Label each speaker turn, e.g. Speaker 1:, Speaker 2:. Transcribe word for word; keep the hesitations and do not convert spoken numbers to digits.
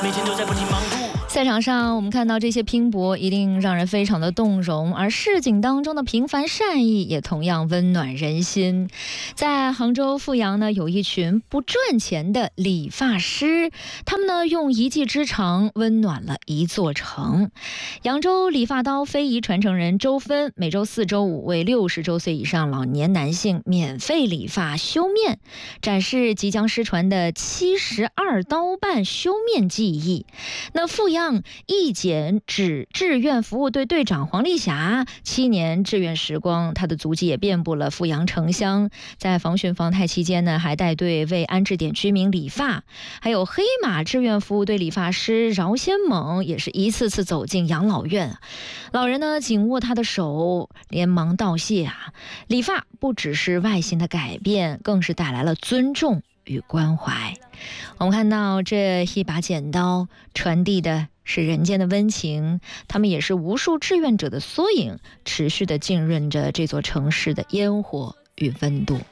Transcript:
Speaker 1: 每天都在不停忙碌。
Speaker 2: 赛场上，我们看到这些拼搏一定让人非常的动容，而市井当中的平凡善意也同样温暖人心。在杭州阜阳呢，有一群不赚钱的理发师，他们呢用一技之长温暖了一座城。扬州理发刀非遗传承人周芬每周四周五为六十周岁以上老年男性免费理发修面，展示即将失传的七十二刀半修面技艺。那阜阳义检指志愿服务队队长黄丽霞七年志愿时光，她的足迹也遍布了阜阳城乡。在防汛防台期间呢，还带队为安置点居民理发。还有黑马志愿服务队理发师饶先猛，也是一次次走进养老院，老人呢紧握他的手，连忙道谢啊。理发不只是外形的改变，更是带来了尊重与关怀。我们看到这一把剪刀传递的是人间的温情，他们也是无数志愿者的缩影，持续地浸润着这座城市的烟火与温度。